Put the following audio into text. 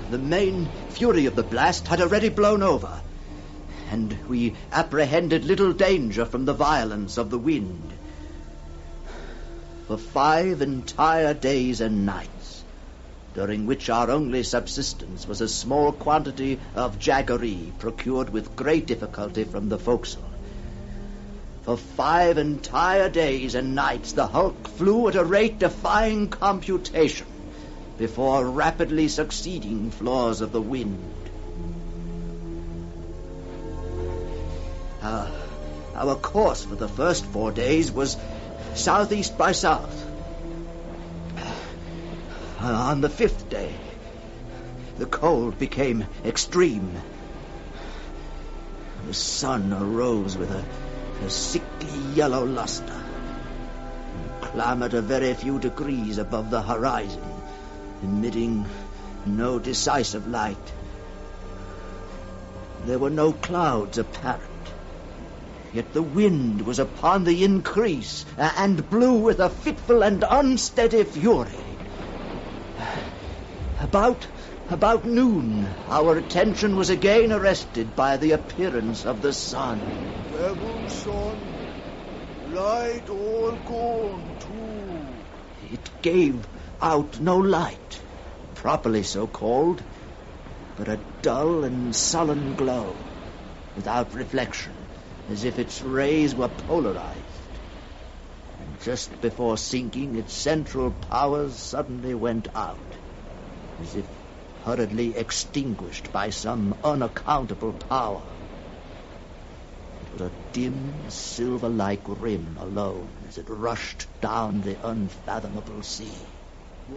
The main fury of the blast had already blown over, and we apprehended little danger from the violence of the wind. For 5 entire days and nights, during which our only subsistence was a small quantity of jaggery procured with great difficulty from the forecastle. For 5 entire days and nights the hulk flew at a rate defying computation before rapidly succeeding flaws of the wind. Our course for the first 4 days was southeast by south. On the 5th day, the cold became extreme. The sun arose with a sickly yellow luster, and clambered a very few degrees above the horizon, emitting no decisive light. There were no clouds apparent, yet the wind was upon the increase, and blew with a fitful and unsteady fury. About noon, our attention was again arrested by the appearance of the sun. Devil sun, light all gone too. It gave out no light, properly so called, but a dull and sullen glow, without reflection, as if its rays were polarized. And just before sinking, its central powers suddenly went out, as if hurriedly extinguished by some unaccountable power. It was a dim, silver-like rim alone as it rushed down the unfathomable sea.